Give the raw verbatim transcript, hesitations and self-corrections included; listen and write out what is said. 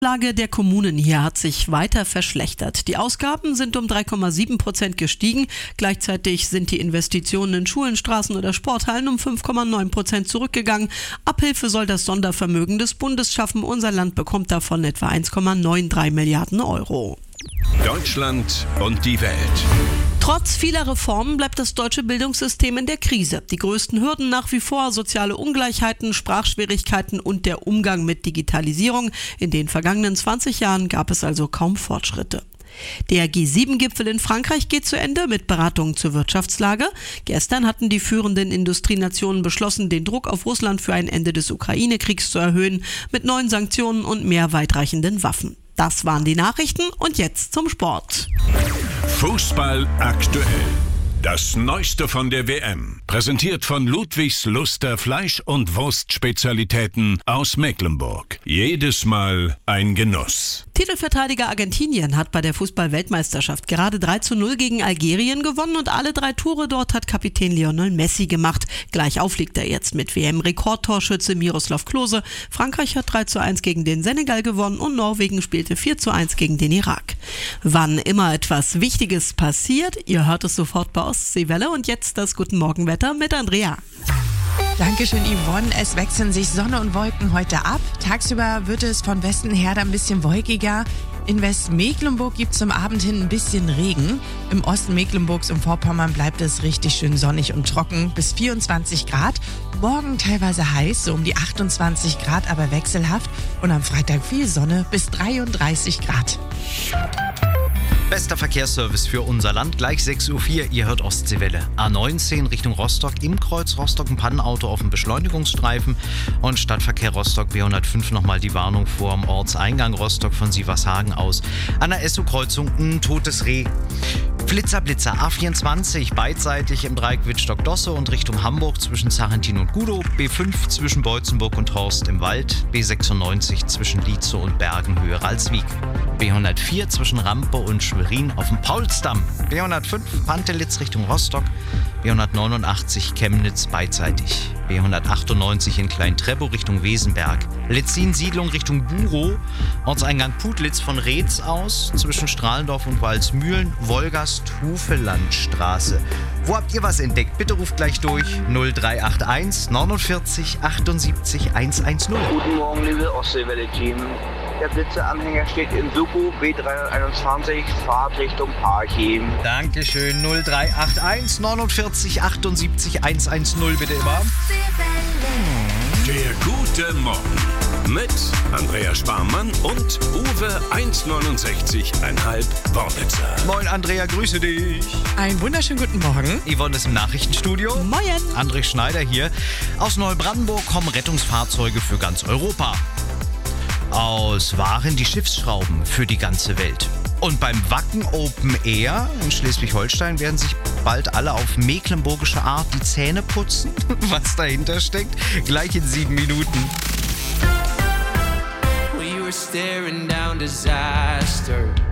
Die Lage der Kommunen hier hat sich weiter verschlechtert. Die Ausgaben sind um drei Komma sieben Prozent gestiegen. Gleichzeitig sind die Investitionen in Schulen, Straßen oder Sporthallen um fünf Komma neun Prozent zurückgegangen. Abhilfe soll das Sondervermögen des Bundes schaffen. Unser Land bekommt davon etwa eins Komma dreiundneunzig Milliarden Euro. Deutschland und die Welt. Trotz vieler Reformen bleibt das deutsche Bildungssystem in der Krise. Die größten Hürden nach wie vor soziale Ungleichheiten, Sprachschwierigkeiten und der Umgang mit Digitalisierung. In den vergangenen zwanzig Jahren gab es also kaum Fortschritte. Der G sieben Gipfel in Frankreich geht zu Ende mit Beratungen zur Wirtschaftslage. Gestern hatten die führenden Industrienationen beschlossen, den Druck auf Russland für ein Ende des Ukraine-Kriegs zu erhöhen, mit neuen Sanktionen und mehr weitreichenden Waffen. Das waren die Nachrichten und jetzt zum Sport. Fußball aktuell. Das Neueste von der W M. Präsentiert von Ludwigs Luster Fleisch- und Wurstspezialitäten aus Mecklenburg. Jedes Mal ein Genuss. Titelverteidiger Argentinien hat bei der Fußball-Weltmeisterschaft gerade drei zu null gegen Algerien gewonnen und alle drei Tore dort hat Kapitän Lionel Messi gemacht. Gleich auf liegt er jetzt mit W M-Rekordtorschütze Miroslav Klose. Frankreich hat drei zu eins gegen den Senegal gewonnen und Norwegen spielte vier zu eins gegen den Irak. Wann immer etwas Wichtiges passiert, ihr hört es sofort bei Ostseewelle und jetzt das Guten Morgenwetter mit Andrea. Dankeschön, Yvonne. Es wechseln sich Sonne und Wolken heute ab. Tagsüber wird es von Westen her dann ein bisschen wolkiger. In Westmecklenburg gibt es zum Abend hin ein bisschen Regen. Im Osten Mecklenburgs und Vorpommern bleibt es richtig schön sonnig und trocken bis vierundzwanzig Grad. Morgen teilweise heiß, so um die achtundzwanzig Grad, aber wechselhaft. Und am Freitag viel Sonne bis dreiunddreißig Grad. Bester Verkehrsservice für unser Land, gleich sechs Uhr vier, ihr hört Ostseewelle. A neunzehn Richtung Rostock, im Kreuz Rostock ein Pannenauto auf dem Beschleunigungsstreifen und Stadtverkehr Rostock B hundertfünf nochmal die Warnung vor dem Ortseingang Rostock von Sievershagen aus. An der Esso-Kreuzung ein totes Reh. Flitzer, Blitzer, A vierundzwanzig, beidseitig im Dreieck Wittstock-Dosse und Richtung Hamburg zwischen Sarrentin und Gudow, B fünf zwischen Beutzenburg und Horst im Wald, B sechsundneunzig zwischen Lietzow und Bergen höher als Wieg, B hundertvier zwischen Rampe und Schwerin auf dem Paulsdamm, B hundertfünf Pantelitz Richtung Rostock, B hundertneunundachtzig Chemnitz beidseitig, B hundertachtundneunzig in Klein-Treppow Richtung Wesenberg, Letzin-Siedlung Richtung Burow, Ortseingang Putlitz von Reetz aus zwischen Strahlendorf und Walsmühlen, Wolgast, Hufelandstraße. Wo habt ihr was entdeckt? Bitte ruft gleich durch null drei acht eins neunundvierzig achtundsiebzig hundertzehn. Guten Morgen, liebe Ostseewelle-Team. Der Blitzeanhänger steht in Suko, B dreihunderteinundzwanzig, Fahrt Richtung Parchim. Dankeschön, null drei acht eins neunundvierzig achtundsiebzig hundertzehn, bitte immer. Der gute Morgen mit Andrea Sparmann und Uwe hundertneunundsechzig Komma fünf Wornitzer. Moin Andrea, grüße dich. Einen wunderschönen guten Morgen. Yvonne ist im Nachrichtenstudio. Moin. André Schneider hier. Aus Neubrandenburg kommen Rettungsfahrzeuge für ganz Europa. Aus Waren die Schiffsschrauben für die ganze Welt. Und beim Wacken Open Air in Schleswig-Holstein werden sich bald alle auf mecklenburgische Art die Zähne putzen. Was dahinter steckt, gleich in sieben Minuten. We were staring down disaster.